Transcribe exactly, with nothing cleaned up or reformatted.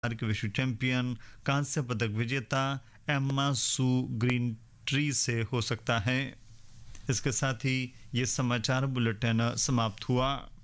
के विश्व चैंपियन कांस्य पदक विजेता एम्मा सू ग्रीन ट्री से हो सकता है। इसके साथ ही ये समाचार बुलेटिन समाप्त हुआ।